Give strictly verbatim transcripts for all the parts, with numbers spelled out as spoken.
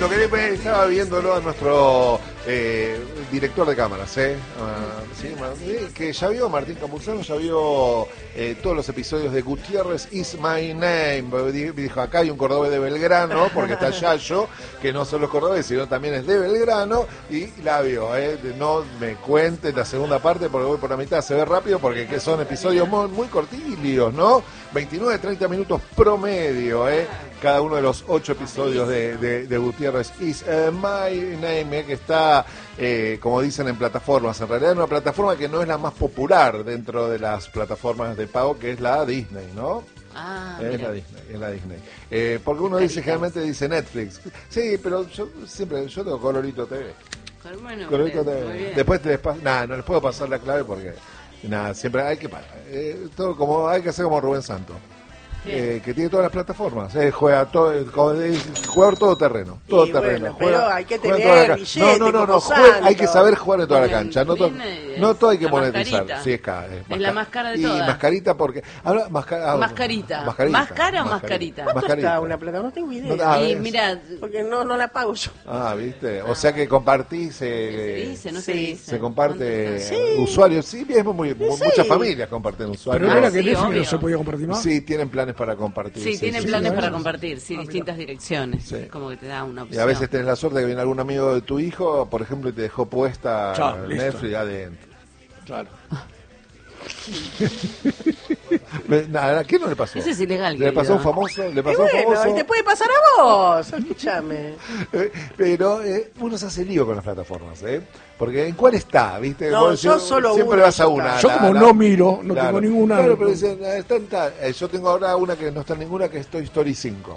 lindo, que estaba viéndolo a nuestro eh, director de cámaras, ¿eh? Uh, sí, que ya vio, Martín Campuzano, ya vio eh, todos los episodios de Gutiérrez Is My Name. Dijo, acá hay un cordobés de Belgrano, porque está Yayo, que no solo es cordobés, sino también es de Belgrano, y la vio, ¿eh? No me cuente la segunda parte, porque voy por la mitad, se ve rápido, porque que son episodios muy, muy cortillos, ¿no? veintinueve, treinta minutos promedio, ¿eh? Cada uno de los ocho episodios de, de, de Gutiérrez Is uh, My Name, ¿eh? Que está, eh, como dicen, en plataformas. En realidad es una plataforma que no es la más popular dentro de las plataformas de pago, que es la Disney, ¿no? Ah, es mira. la Disney, es la Disney. Eh, porque uno dice, generalmente dice Netflix. Sí, pero yo siempre, yo tengo Colorito T V. Bueno, Colorito bien, T V. muy bien. Después te les paso, nada, no les puedo pasar la clave porque, nada, siempre hay que pagar. Eh, todo como, hay que hacer como Rubén Santos. Eh, que tiene todas las plataformas, eh, juega todo, como es, jugador todo terreno, todo Y terreno. bueno, Juega, pero hay que juega en tener toda la ca- billete, No, no, no, no, como juega- hay Santos. que saber jugar en toda la cancha, no, to- Tiene, no todo hay que la monetizar. mascarita. Sí, es, ca- es, Es la más cara de y todas. mascarita porque ahora masca- ah, Mascarita. mascarita. ¿Más cara o mascarita? ¿Cuánto Mascarita. está una plata? No tengo idea. No, ah, Y ves. mira, Porque no, no la pago yo. Ah, viste, o sea que compartís, se eh, dice, no se sí, dice. se comparte Sí. usuarios, sí, es muy, Sí. muchas familias comparten usuarios. Pero no era Ah, que sí, Netflix obvio. no se podía compartir más. Sí, tienen planes para compartir. Sí, tienen sí, planes sí, para sí. compartir, sí, Ah, distintas direcciones. Sí. Como que te da una Y opción. a veces tenés la suerte de que viene algún amigo de tu hijo, por ejemplo, y te dejó puesta Chao, listo. Netflix adentro. Claro. Me- Nada, ¿a quién no le pasó? Eso es ilegal, Le pasó a un querido. famoso, le Y pasó a un bueno, famoso. y te puede pasar a vos. Escúchame. Eh, Pero eh, uno se hace lío con las plataformas, ¿eh? Porque ¿en cuál está? ¿Viste? No, Vos yo decís, solo siempre una, vas a ya una. está. Yo la- como la- no miro, no Claro. tengo ninguna. Claro, pero dicen, eh, está en tal. Eh, yo tengo ahora una que no está en ninguna, que es Toy Story cinco.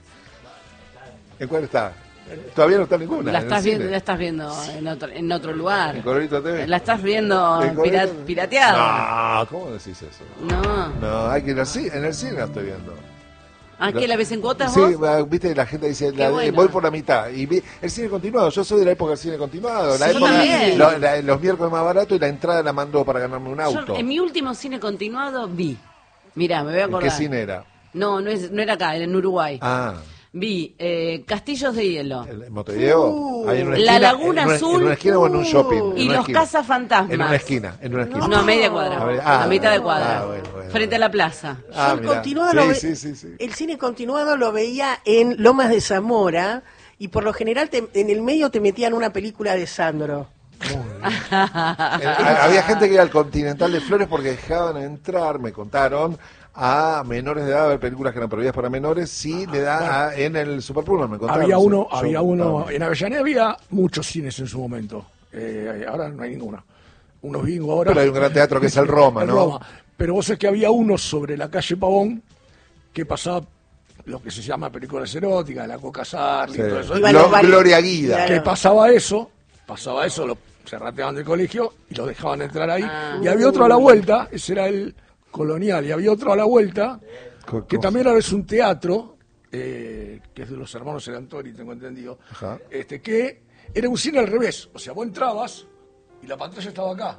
¿En cuál está? Todavía no está en ninguna. La en el estás cine. viendo, la estás viendo en otro, en otro lugar. ¿En Colorito T V? La estás viendo ¿En pira- Colorito? pirateada. No, ¿cómo decís eso? No. No, hay que ir al cine, en el cine la estoy viendo. ¿Ah, qué la ves en cuotas Sí, vos? va, viste, la gente dice, Qué la- bueno. voy por la mitad. Y vi, el cine continuado, yo soy de la época del cine continuado. La Sí, yo época, también. lo- la- los miércoles más barato y la entrada la mandó para ganarme un auto. Yo en mi último cine continuado vi. Mirá, me voy a ¿En acordar. qué cine era? No, no, es, no era acá, era en Uruguay. Ah, Vi eh, Castillos de Hielo. ¿en Montevideo? Uh, Ahí en una La esquina, Laguna en una, Azul, ¿En una esquina o en un shopping? En y una los esquina. cazafantasmas. En una esquina, en una esquina. No, a media cuadra. A ver, a ah, mitad de bueno. cuadra. Ah, bueno, bueno, frente a la plaza. Ah, Yo el mirá. continuado Sí, lo ve- sí, sí, sí. El cine continuado lo veía en Lomas de Zamora y por lo general te- en el medio te metían una película de Sandro. Eh, Había gente que iba al Continental de Flores porque dejaban entrar, me contaron, a menores de edad a ver películas que eran prohibidas para menores, sí le da a- en el Super Puma, me contaron. Había sí, uno, yo- había uno, ah, en Avellaneda había muchos cines en su momento. Eh, ahora no hay ninguno. Unos bingo ahora. Pero hay un gran teatro que es el Roma, El ¿no? Roma. Pero vos sabés que había uno sobre la calle Pavón que pasaba lo que se llama películas eróticas, la Coca Sarli, Sí. y todo eso. Iban Glo- los vari- Gloria Guida. Claro. Que pasaba eso, pasaba eso, lo, se rateaban del colegio y lo dejaban entrar ahí. Ah. Y había otro a la vuelta, ese era el Colonial, y había otro a la vuelta, Co- que co- también ahora es un teatro, eh, que es de los hermanos Serantori, tengo entendido, Ajá. este que era un cine al revés, o sea, vos entrabas y la pantalla estaba acá.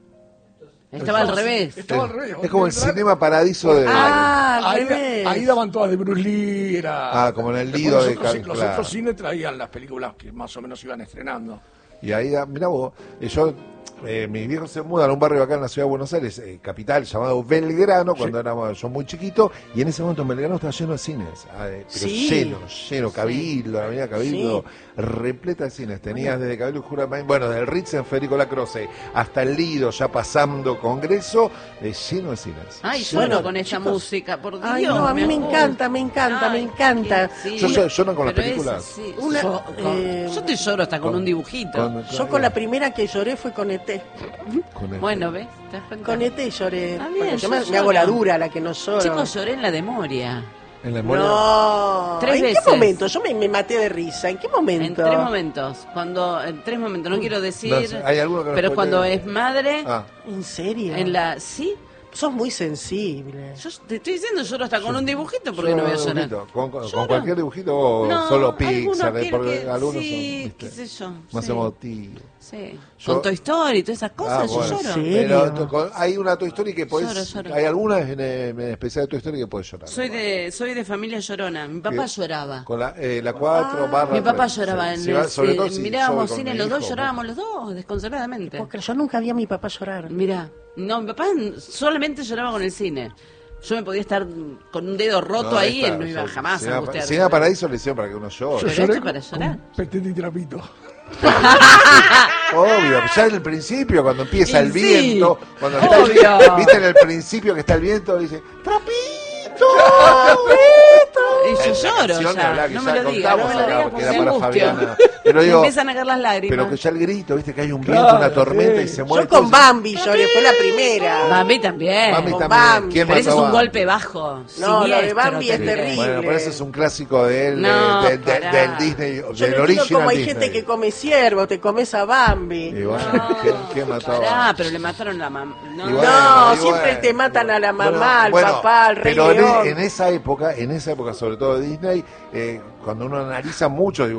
Estaba al revés. Estaba al revés. Es como el Entrar- Cinema Paradiso de... Ah, al Ahí, revés. ahí daban todas de Bruce Lee, era... Ah, como en el Después Lido los de otros, Cal- Los claro. otros cines traían las películas que más o menos iban estrenando. Y ahí, da- mirá vos, eh, yo, eh, mis viejos se mudan a un barrio acá en la ciudad de Buenos Aires, eh, capital, llamado Belgrano, cuando éramos yo muy chiquito, y en ese momento en Belgrano estaba lleno de cines, ah, eh, pero Sí. lleno, lleno, Cabildo, la avenida Cabildo, repleta de cines, tenías desde Cabildo y Juramento, bueno, del Ritz en Federico Lacroce hasta el Lido, ya pasando Congreso, eh, lleno de cines. Ay, Lleno. solo con esta música, por Dios. Ay, no, a mí me acuerdo. encanta, me encanta, me encanta. qué- sí. Yo so- lloran con las Pero películas. es- sí, Una- yo, con- eh, yo te lloro hasta con, con- un dibujito. Con- Yo con la primera que lloré fue con E T. con este- Bueno, ¿ves? ¿Te das cuenta? Con E T lloré. Ah, bien, Porque yo yo me, me lloro. hago la dura, la que no lloro. Chicos, lloré en la de Moria. en la memoria. No. Tres ¿En veces. qué momento? Yo me, me maté de risa. ¿En qué En momento? tres momentos. Cuando, en tres momentos, no quiero decir. No sé, hay alguno que no pero spoilee. cuando es madre, Ah, ¿En serio? en la. ¿Sí? sos muy sensible. Yo te estoy diciendo, lloro hasta con un dibujito, porque Yo no voy a un llorar. dibujito, Con, con- con ¿Lloro? cualquier dibujito o No, solo algunos Pixar, que- porque que- algunos sí, son, qué ¿viste? sé yo, Más sí. emotivos. Sí. Yo- Con Toy Story y todas esas cosas, Ah, yo bueno. lloro. Sí. Pero ¿Serio? to- con- hay una Toy Story que podés, Lloro, lloro. hay algunas en, en especial de Toy Story que puedes llorar. Soy de, soy de familia llorona. Mi papá Bien. lloraba. Con la, eh, la cuatro barra Mi papá tres. lloraba Sí, en sí, el va- sobre todo cine. si Mirábamos soy con cine mi los dos, hijo, llorábamos los dos, desconsoladamente. Porque yo nunca vi a mi papá llorar. Mirá, no, mi papá solamente lloraba con el cine. Yo me podía estar con un dedo roto No, ahí esta, y no iba yo- jamás a Cine- angustiarme. Cine Paraíso le hicieron para que uno Yo llore. Pero lloré esto para con- llorar. con Petete y Trapito. Obvio, ya en el principio, cuando empieza Y el sí, viento, cuando obvio. está, viste en el principio que está el viento, dice, ¡Trapito! Y yo La lloro canción, ya. hablá, que No ya me lo digas, no contamos me lo acá, digas porque porque era me para angustio. Fabiana. Pero Me digo, empiezan a caer las lágrimas. pero que ya el grito, viste que hay un viento, Claro, una tormenta sí. y se mueve. Yo con Bambi lloré, fue la primera. Bambi también. Bambi Con también. Bambi. ¿Quién Pero ese es mató un a golpe bajo. No, lo de siniestro Bambi es también. terrible. Bueno, pero ese es un clásico de él, No, de- de- de- pará. del Disney, Yo del no entiendo original cómo hay Disney. gente que come ciervo, te comes a Bambi. Y bueno, No, ¿quién, quién mató a pará, Bambi? pero le mataron la mamá. No, Y bueno, No, y siempre bueno, te matan a la mamá, bueno, al bueno, papá, al rey pero en, león. en esa época, en esa época sobre todo de Disney, eh, cuando uno analiza muchos